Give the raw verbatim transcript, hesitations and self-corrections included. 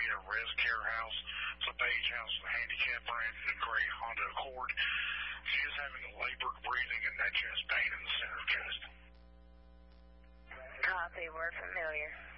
a Res Care house. It's a beige house with a handicap brand and a gray Honda Accord. She is having a labored breathing and that chest pain in the center of chest. Copy, we're familiar.